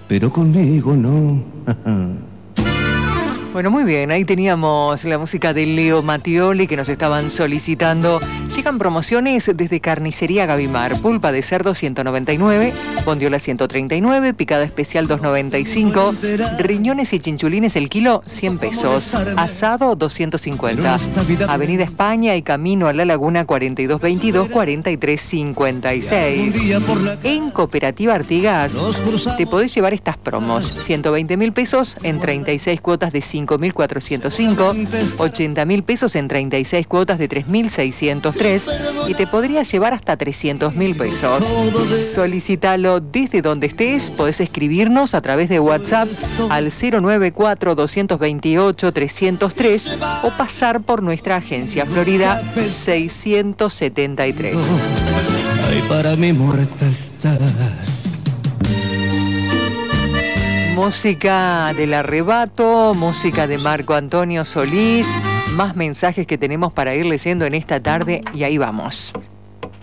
pero conmigo no. Bueno, muy bien, ahí teníamos la música de Leo Mattioli que nos estaban solicitando. Llegan promociones desde Carnicería Gavimar. Pulpa de cerdo 199, bondiola 139, picada especial 295, riñones y chinchulines el kilo 100 pesos, asado 250. Avenida España y camino a la Laguna 4222-4356. En Cooperativa Artigas te podés llevar estas promos. 120.000 pesos en 36 cuotas de 5.405, 80.000 pesos en 36 cuotas de 3.603 y te podría llevar hasta 300.000 pesos. Solicítalo desde donde estés, podés escribirnos a través de WhatsApp al 094-228-303 o pasar por nuestra agencia Florida 673. Ay, para mi muerte estás. Música del Arrebato, música de Marco Antonio Solís, más mensajes que tenemos para ir leyendo en esta tarde y ahí vamos.